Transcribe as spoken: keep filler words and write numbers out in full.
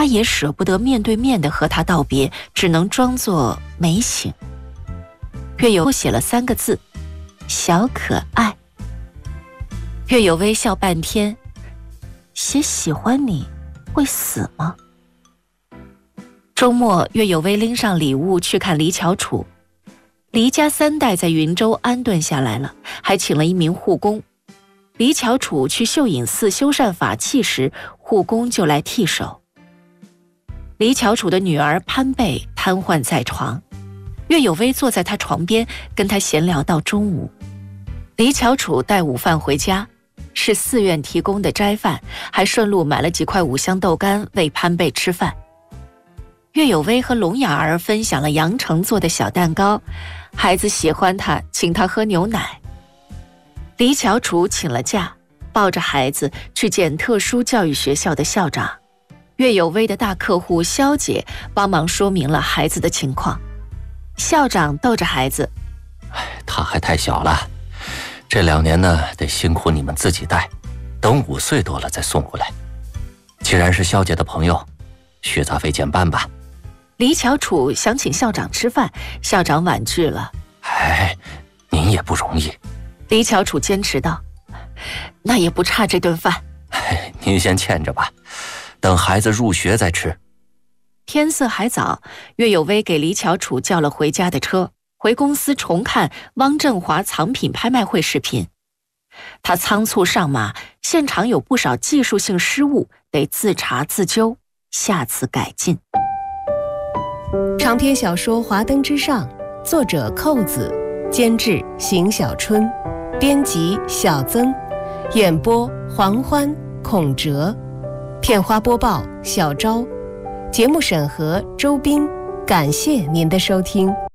他也舍不得面对面的和他道别，只能装作没醒。岳有写了三个字：小可爱。岳有微笑半天，写喜欢你会死吗？周末，岳有微拎上礼物去看李巧楚。黎家三代在云州安顿下来了，还请了一名护工。李巧楚去秀隐寺修缮法器时，护工就来替手。李巧楚的女儿潘贝瘫痪在床，岳有微坐在她床边，跟她闲聊到中午。李巧楚带午饭回家，是寺院提供的斋饭，还顺路买了几块五香豆干喂潘贝吃饭。岳有微和聋哑儿分享了杨成做的小蛋糕，孩子喜欢他，请他喝牛奶。李巧楚请了假，抱着孩子去见特殊教育学校的校长。岳有微的大客户肖姐帮忙说明了孩子的情况。校长逗着孩子： 他还太小了，这两年呢得辛苦你们自己带，等五岁多了再送过来。既然是肖姐的朋友，学杂费减半吧。 李巧楚想请校长吃饭，校长婉拒了。 哎，您也不容易。 李巧楚坚持道：那也不差这顿饭。 哎，您先欠着吧，等孩子入学再吃。 天色还早，岳有微给李巧楚叫了回家的车，回公司重看汪振华藏品拍卖会视频。他仓促上马，现场有不少技术性失误，得自查自纠，下次改进。 长篇小说《华灯之上》，作者寇子，监制邢小春，编辑小曾，演播黄欢、孔哲，片花播报小昭，节目审核周斌。感谢您的收听。